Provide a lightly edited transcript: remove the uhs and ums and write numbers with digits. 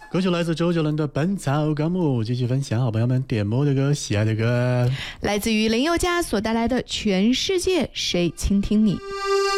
歌曲来自周杰伦的《本草纲目》，继续分享好朋友们点播的歌，喜爱的歌， 来自于林宥嘉所带来的《全世界谁倾听你》。